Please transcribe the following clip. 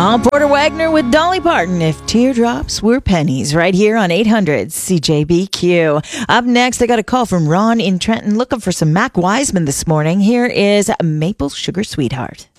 Porter Wagner with Dolly Parton, If Teardrops Were Pennies, right here on 800 CJBQ. Up next, I got a call from Ron in Trenton looking for some Mac Wiseman this morning. Here is Maple Sugar Sweetheart.